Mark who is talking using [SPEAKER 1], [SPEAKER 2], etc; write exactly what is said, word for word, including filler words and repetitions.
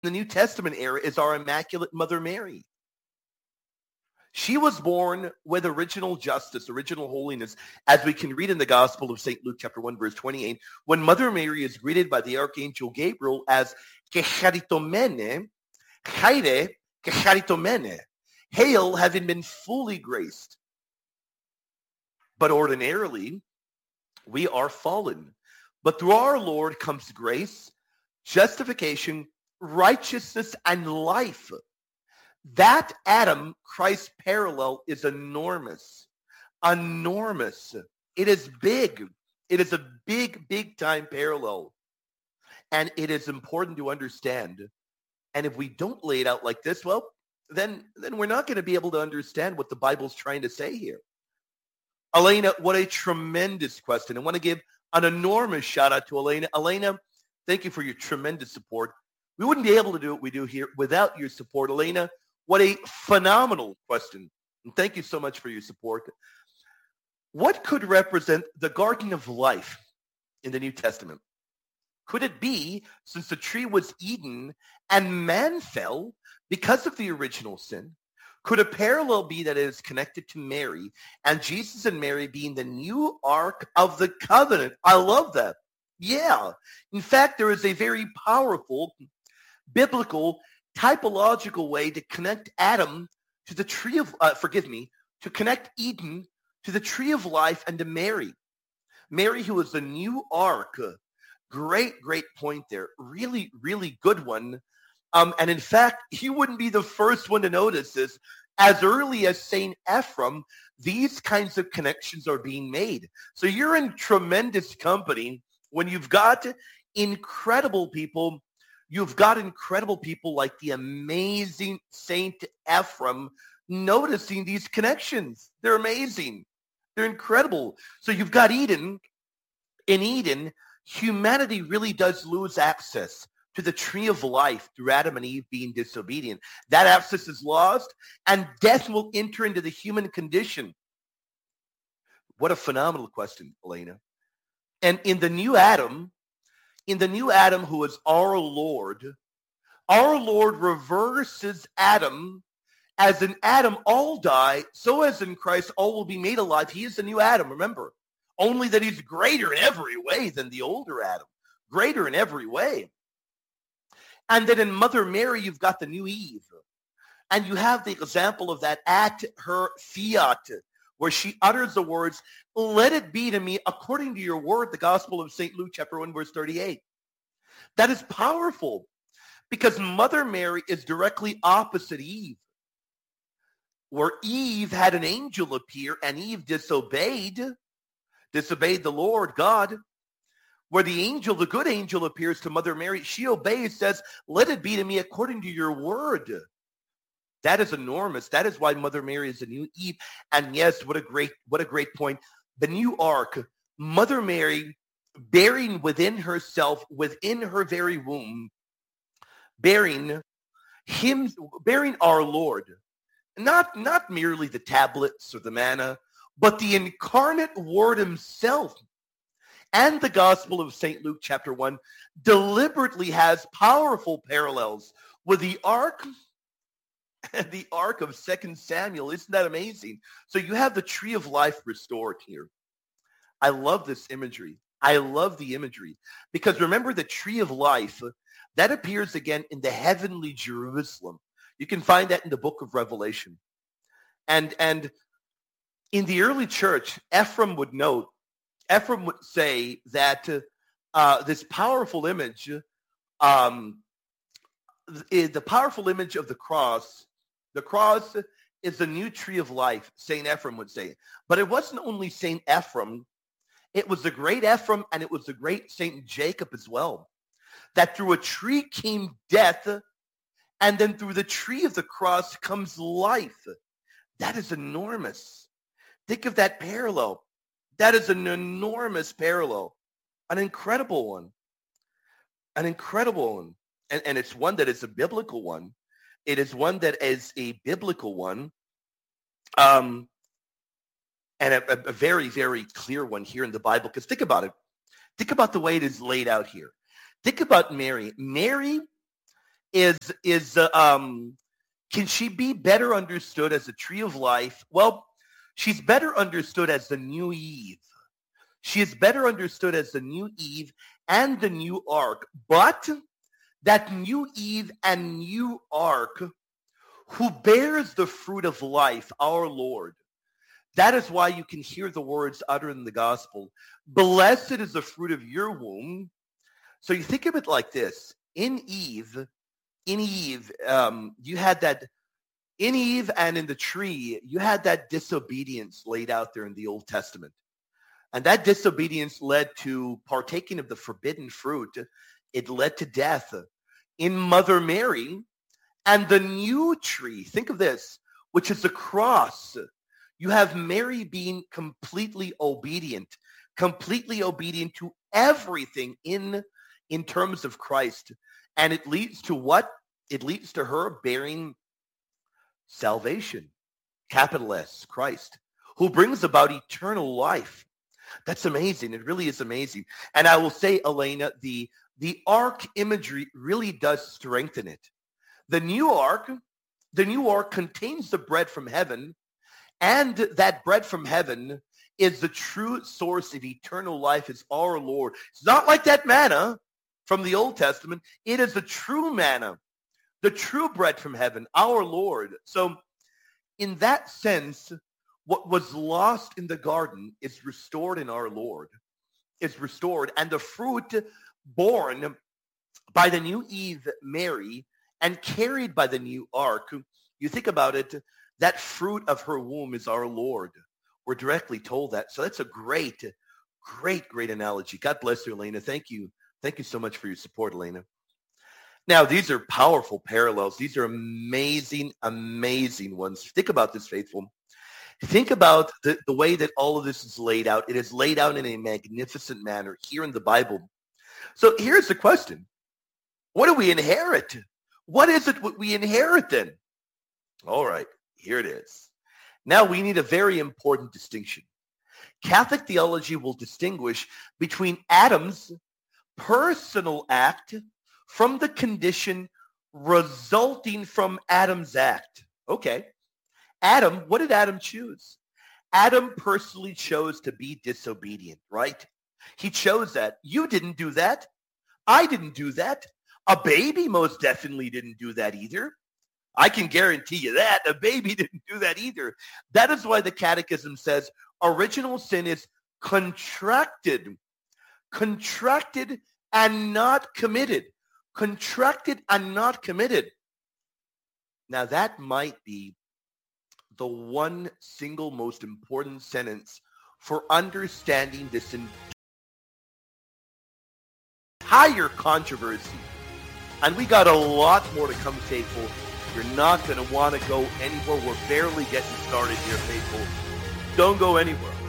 [SPEAKER 1] the New Testament era is our Immaculate Mother Mary. She was born with original justice, original holiness, as we can read in the Gospel of Saint Luke, chapter one, verse twenty-eight, when Mother Mary is greeted by the Archangel Gabriel as Kecharitomene, Chaire Kecharitomene, hail, having been fully graced. But ordinarily, we are fallen. But through our Lord comes grace, justification, righteousness, and life. That Adam Christ parallel is enormous. Enormous. It is big. It is a big, big time parallel. And it is important to understand. And if we don't lay it out like this, well, then, then we're not going to be able to understand what the Bible's trying to say here. Elena, what a tremendous question. I want to give an enormous shout out to Elena. Elena, thank you for your tremendous support. We wouldn't be able to do what we do here without your support. Elena, what a phenomenal question. And thank you so much for your support. What could represent the Garden of Life in the New Testament? Could it be, since the tree was Eden and man fell because of the original sin, could a parallel be that it is connected to Mary and Jesus and Mary being the new Ark of the Covenant? I love that. Yeah. In fact, there is a very powerful, biblical, typological way to connect Adam to the tree of, uh, forgive me, to connect Eden to the tree of life and to Mary. Mary, who is the new Ark. Great, great point there. Really, really good one. Um, and in fact, he wouldn't be the first one to notice this. As early as Saint Ephrem, these kinds of connections are being made. So you're in tremendous company when you've got incredible people. You've got incredible people like the amazing Saint Ephrem noticing these connections. They're amazing. They're incredible. So you've got Eden. In Eden, humanity really does lose access to the tree of life through Adam and Eve being disobedient. That access is lost, and death will enter into the human condition. What a phenomenal question, Elena. And in the new Adam, in the new Adam who is our Lord, our Lord reverses Adam. As in Adam all die, so as in Christ all will be made alive. He is the new Adam, remember. Only that he's greater in every way than the older Adam. Greater in every way. And then in Mother Mary, you've got the new Eve. And you have the example of that at her fiat, where she utters the words, let it be to me according to your word, the Gospel of Saint Luke, chapter one, verse thirty-eight. That is powerful because Mother Mary is directly opposite Eve. Where Eve had an angel appear and Eve disobeyed, disobeyed the Lord God. Where the angel, the good angel, appears to Mother Mary, she obeys, says, let it be to me according to your word. That is enormous. That is why Mother Mary is the new Eve. And yes, what a great, what a great point. The new Ark, Mother Mary bearing within herself, within her very womb, bearing him, bearing our Lord. Not, not merely the tablets or the manna, but the incarnate Word himself. And the Gospel of Saint Luke chapter one deliberately has powerful parallels with the Ark and the Ark of Second Samuel. Isn't that amazing? So you have the tree of life restored here. I love this imagery. I love the imagery. Because remember the tree of life, that appears again in the heavenly Jerusalem. You can find that in the book of Revelation. And, and in the early church, Ephrem would note, Ephrem would say that uh, this powerful image, um, the powerful image of the cross, the cross is the new tree of life, Saint Ephrem would say. But it wasn't only Saint Ephrem, it was the great Ephrem and it was the great Saint Jacob as well. That through a tree came death, and then through the tree of the cross comes life. That is enormous. Think of that parallel. That is an enormous parallel, an incredible one, an incredible one. And, and it's one that is a biblical one. It is one that is a biblical one, um, and a, a very, very clear one here in the Bible. Because think about it. Think about the way it is laid out here. Think about Mary. Mary is, is uh, um, can she be better understood as a tree of life? Well, she's better understood as the new Eve. She is better understood as the new Eve and the new ark. But that new Eve and new ark who bears the fruit of life, our Lord. That is why you can hear the words uttered in the gospel. Blessed is the fruit of your womb. So you think of it like this. In Eve, in Eve, um, you had that, in Eve and in the tree, you had that disobedience laid out there in the Old Testament. And that disobedience led to partaking of the forbidden fruit. It led to death. In Mother Mary and the new tree, think of this, which is the cross. You have Mary being completely obedient, completely obedient to everything in, in terms of Christ. And it leads to what? It leads to her bearing salvation, capital S, Christ, who brings about eternal life. That's amazing. It really is amazing. And I will say, Elena, the, the ark imagery really does strengthen it. The new ark, the new ark contains the bread from heaven, and that bread from heaven is the true source of eternal life. It's our Lord. It's not like that manna from the Old Testament. It is the true manna, the true bread from heaven, our Lord. So in that sense, what was lost in the garden is restored in our Lord, is restored. And the fruit born by the new Eve, Mary, and carried by the new ark, you think about it, that fruit of her womb is our Lord. We're directly told that. So that's a great, great, great analogy. God bless you, Elena. Thank you. Thank you so much for your support, Elena. Now, these are powerful parallels. These are amazing, amazing ones. Think about this, faithful. Think about the, the way that all of this is laid out. It is laid out in a magnificent manner here in the Bible. So here's the question. What do we inherit? What is it what we inherit then? All right, here it is. Now we need a very important distinction. Catholic theology will distinguish between Adam's personal act from the condition resulting from Adam's act. Okay. Adam, what did Adam choose? Adam personally chose to be disobedient, right? He chose that. You didn't do that. I didn't do that. A baby most definitely didn't do that either. I can guarantee you that. A baby didn't do that either. That is why the Catechism says original sin is contracted, contracted and not committed, contracted and not committed. Now that might be the one single most important sentence for understanding this entire controversy. And we got a lot more to come, faithful. You're not going to want to go anywhere. We're barely getting started here, faithful. Don't go anywhere.